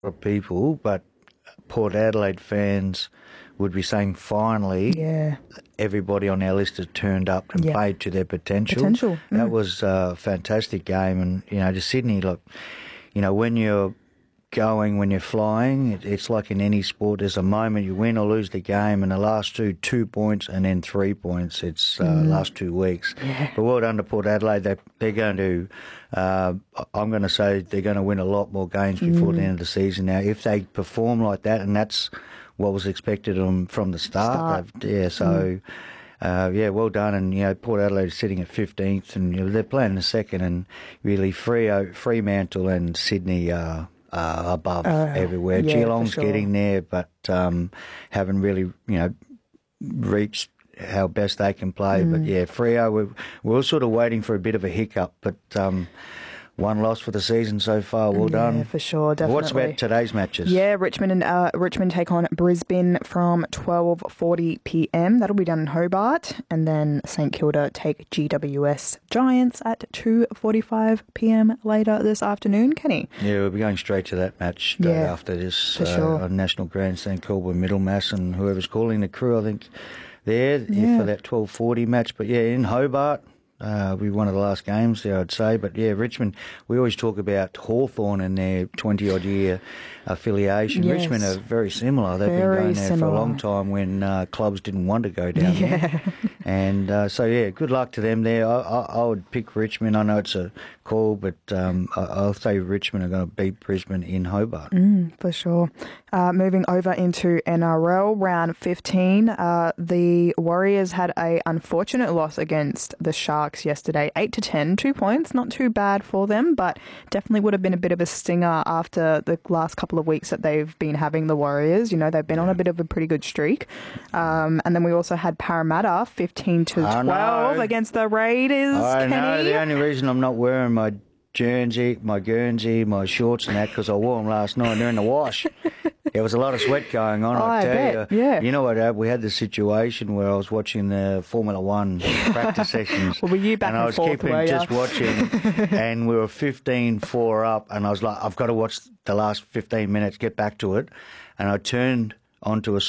of people, but Port Adelaide fans would be saying finally everybody on our list has turned up and played to their potential. That was a fantastic game. And, to Sydney, look, when you're flying, it's like in any sport, there's a moment you win or lose the game, and the last 2 points and then 3 points. It's last 2 weeks. But well done to Port Adelaide. They're going to, I'm going to say they're going to win a lot more games before the end of the season now. If they perform like that, and that's what was expected of them from the start. Well done. And, Port Adelaide is sitting at 15th, and they're playing the second, and really Fremantle and Sydney are above everywhere. Geelong's getting there, but haven't really, reached how best they can play. But Freo, we're sort of waiting for a bit of a hiccup, but one loss for the season so far. Well done. Yeah, for sure, definitely. What's about today's matches? Yeah, Richmond take on Brisbane from 12:40 p.m. That'll be done in Hobart. And then St Kilda take GWS Giants at 2:45 p.m. later this afternoon. Kenny? Yeah, we'll be going straight to that match straight after this on National Grandstand called with Middlemass and whoever's calling the crew, I think, there for that 12:40 match. But in Hobart, be one of the last games there, I'd say. But Richmond, we always talk about Hawthorn and their 20-odd year affiliation. Yes. Richmond are very similar. They've been going there for a long time when clubs didn't want to go down there. And good luck to them there. I would pick Richmond. I know it's a call, but I'll say Richmond are going to beat Brisbane in Hobart. For sure. Moving over into NRL, round 15, the Warriors had a unfortunate loss against the Sharks yesterday, 8-10, 2 points, not too bad for them, but definitely would have been a bit of a stinger after the last couple of weeks that they've been having, the Warriors. They've been on a bit of a pretty good streak. And then we also had Parramatta 15-12 against the Raiders. I know. The only reason I'm not wearing my Guernsey, my shorts and that, because I wore them last night and they're in the wash. There was a lot of sweat going on, I tell you. Yeah. You know what, we had the situation where I was watching the Formula One practice sessions. Well, were you back and forth, and I was just watching, and we were 15-4 up, and I was like, I've got to watch the last 15 minutes, get back to it. And I turned on to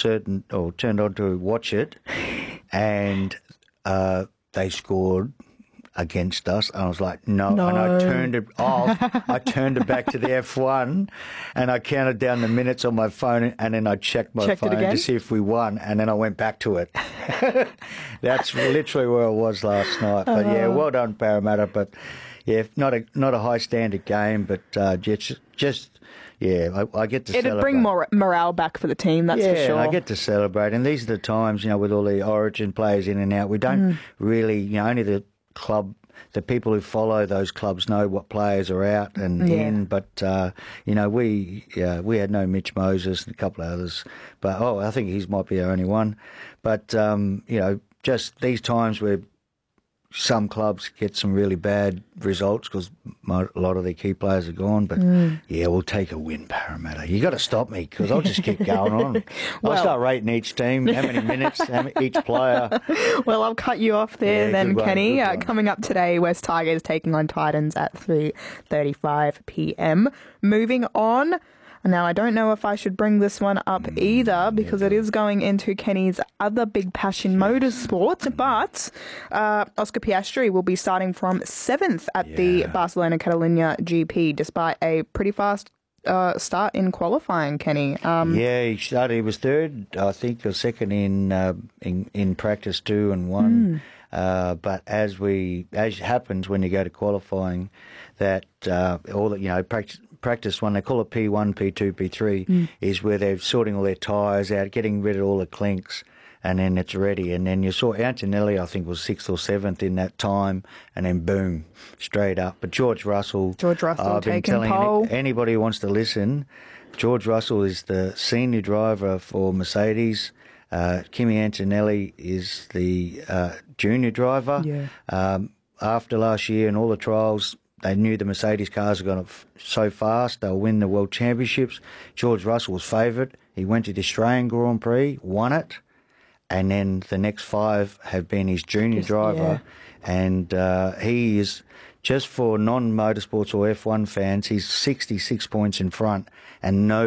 watch it, and they scored against us, and I was like, no. And I turned it off. I turned it back to the F1, and I counted down the minutes on my phone, and then I checked my phone to see if we won, and then I went back to it. That's literally where I was last night. But well done, Parramatta. But not a high standard game, but I get to celebrate. It'd bring more morale back for the team, that's for sure. I get to celebrate. And these are the times, with all the Origin players in and out, we don't really, only the people who follow those clubs know what players are out and in. But, we had no Mitch Moses and a couple of others. But, I think he might be our only one. But, just these times where some clubs get some really bad results because a lot of their key players are gone. But, we'll take a win, Parramatta. You got to stop me because I'll just keep going on. I'll start rating each team, how many minutes, each player. Well, I'll cut you off there then, Kenny. Coming up today, West Tigers taking on Titans at 3:35 p.m. Moving on. Now, I don't know if I should bring this one up either because it is going into Kenny's other big passion, motorsport, but Oscar Piastri will be starting from 7th at the Barcelona-Catalunya GP despite a pretty fast start in qualifying, Kenny. He started. He was third, I think, or second in practice 2 and 1. But as happens when you go to qualifying, that all the practice one, they call it P1, P2, P3, is where they're sorting all their tyres out, getting rid of all the clinks, and then it's ready. And then you saw Antonelli, I think, was 6th or 7th in that time, and then boom, straight up. But George Russell I've been telling pole. Anybody who wants to listen, George Russell is the senior driver for Mercedes. Kimi Antonelli is the junior driver. After last year and all the trials, they knew the Mercedes cars are going to so fast, they'll win the World Championships. George Russell was favourite. He went to the Australian Grand Prix, won it, and then the next 5 have been his junior driver. And he is, just for non-motorsports or F1 fans, he's 66 points in front, and no